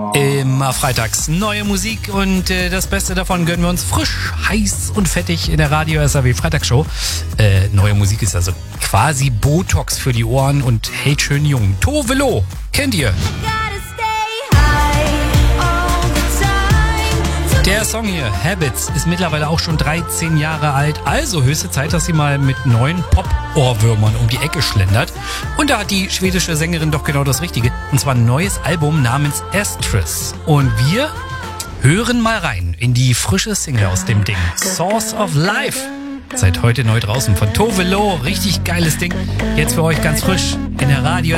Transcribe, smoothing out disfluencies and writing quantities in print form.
Immer freitags neue Musik und das Beste davon gönnen wir uns frisch, heiß und fettig in der Radio SAW Freitagsshow. Neue Musik ist also quasi Botox für die Ohren und hält schön jung. Tove Lo, kennt ihr? Der Song hier, Habits, ist mittlerweile auch schon 13 Jahre alt, also höchste Zeit, dass sie mal mit neuen Pop-Ohrwürmern um die Ecke schlendert. Und da hat die schwedische Sängerin doch genau das Richtige, und zwar ein neues Album namens Estrus. Und wir hören mal rein in die frische Single aus dem Ding, Source of Life. Seit heute neu draußen von Tove Lo, richtig geiles Ding. Jetzt für euch ganz frisch in der Radio